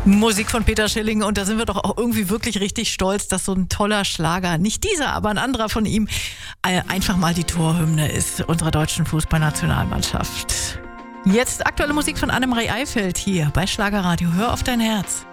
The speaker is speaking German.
Musik von Peter Schilling, und da sind wir doch auch irgendwie wirklich richtig stolz, dass so ein toller Schlager, nicht dieser, aber ein anderer von ihm, einfach mal die Torhymne ist unserer deutschen Fußballnationalmannschaft. Jetzt aktuelle Musik von Annemarie Eifeld hier bei Schlagerradio. Hör auf dein Herz.